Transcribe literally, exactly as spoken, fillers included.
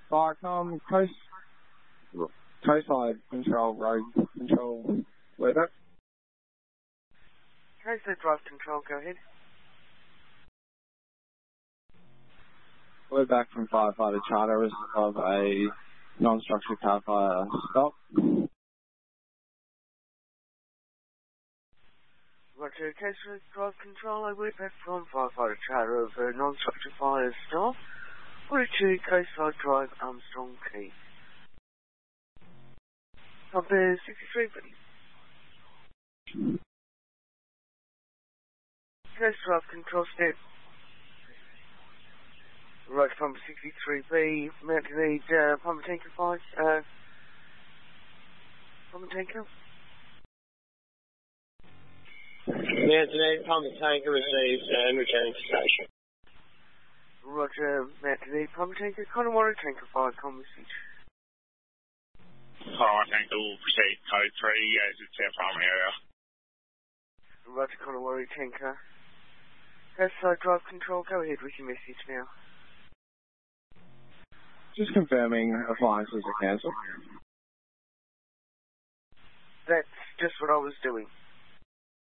Firecom, Coast, Coastside Control, Road Control, weather. Coastside Drive Control, go ahead. We're back from Firefighter Charter as of a non-structured car fire stop. Roger, Coastside Drive Control, I went back from Firefighter Charter of a non-structured fire stop. forty-two Coastside Drive, Armstrong Key. Number sixty-three, please. Coast Drive Control step. Right, pump sixty-three B, Mountain Need, uh, pump tanker five, uh, pump tanker. Mountain Need, pump tanker received and returning to station. Roger, Mountain Need, pump tanker, Connemara tanker five, com message. Connemara tanker will proceed code three as it's our primary area. Roger, Connemara tanker. Coastside Drive Control, go ahead with your message now. Just confirming appliances are cancelled. That's just what I was doing.